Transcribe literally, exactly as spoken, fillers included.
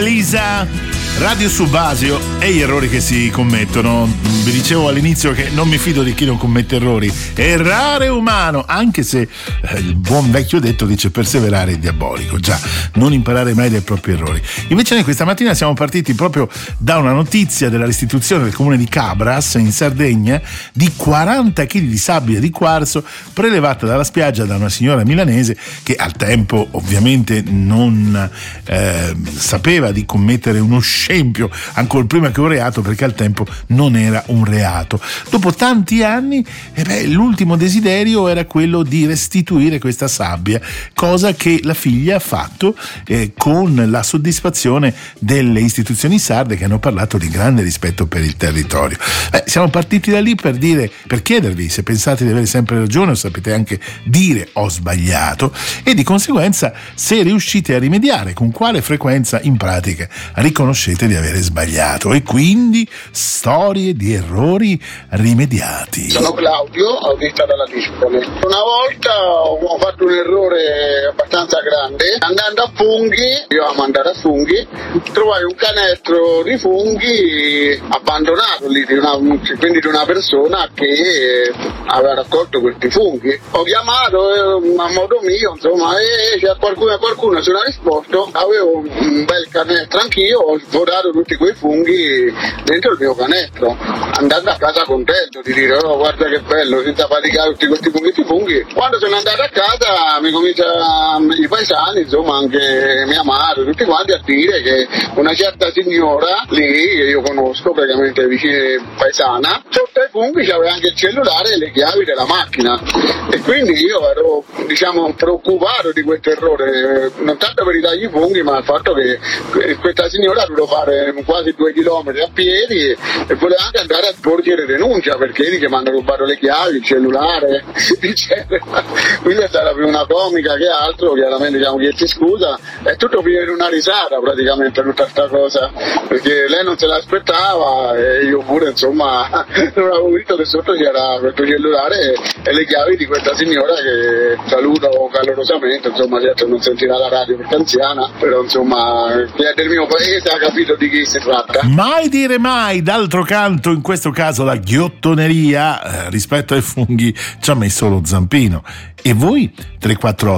Elisa, Radio Subasio e gli errori che si commettono. Vi dicevo all'inizio che non mi fido di chi non commette errori. Errare è umano, anche se eh, il buon vecchio detto dice perseverare è diabolico. Già, non imparare mai dai propri errori. Invece noi questa mattina siamo partiti proprio da una notizia della restituzione del comune di Cabras in Sardegna di quaranta chili di sabbia di quarzo prelevata dalla spiaggia da una signora milanese che al tempo ovviamente non eh, sapeva di commettere uno scempio ancora prima che un reato, perché al tempo non era un reato. Dopo tanti anni eh beh, l'ultimo desiderio era quello di restituire questa sabbia, cosa che la figlia ha fatto eh, con la soddisfazione delle istituzioni sarde, che hanno parlato di grande rispetto per il territorio. Beh, siamo partiti da lì per dire, per chiedervi se pensate di avere sempre ragione o sapete anche dire ho sbagliato, e di conseguenza se riuscite a rimediare, con quale frequenza in pratica riconoscete di avere sbagliato, e quindi storie di errori rimediati. Sono Claudio, autista dalla Dispoli. Una volta ho fatto un errore abbastanza grande, andando a funghi, io amo andare a funghi, trovai un canestro di funghi abbandonato lì, di una, quindi di una persona che aveva raccolto questi funghi. Ho chiamato eh, a modo mio, insomma, e c'è qualcuno, qualcuno se ne ha risposto. Avevo un bel canestro anch'io, ho sforato tutti quei funghi dentro il mio canestro, andando a casa contento di dire oh guarda che bello, senza faticare tutti questi funghi funghi. Quando sono andato a casa mi comincia i paesani, insomma anche mia madre, tutti quanti a dire che una certa signora lì, che io conosco praticamente vicino paesana, sotto ai funghi c'aveva anche il cellulare e le chiavi della macchina, e quindi io ero diciamo preoccupato di questo errore, non tanto per i tagli funghi ma il fatto che questa signora dovevo fare quasi due chilometri a piedi e voleva anche andare a porgere denuncia perché dice mi hanno rubato le chiavi, il cellulare, eccetera. Quindi è stata più una comica che altro, chiaramente diciamo chiedersi scusa, è tutto finito in una risata praticamente tutta sta cosa, perché lei non se l'aspettava e io pure insomma non avevo visto che sotto c'era questo cellulare e le chiavi di questa signora che saluto calorosamente, insomma certo non sentirà la radio perché è anziana, però insomma chi è del mio paese ha capito di chi si tratta. Mai dire mai. D'altro canto in questo caso la ghiottoneria eh, rispetto ai funghi ci ha messo lo zampino. E voi tre quattro